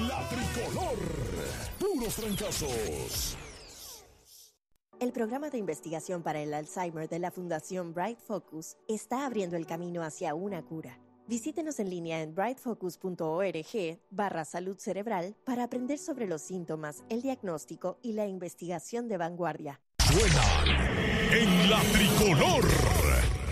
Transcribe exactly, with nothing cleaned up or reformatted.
La Tricolor. Puros trancazos. El programa de investigación para el Alzheimer de la Fundación Bright Focus está abriendo el camino hacia una cura. Visítenos en línea en brightfocus.org barra salud cerebral para aprender sobre los síntomas, el diagnóstico y la investigación de vanguardia. Suenan en La Tricolor.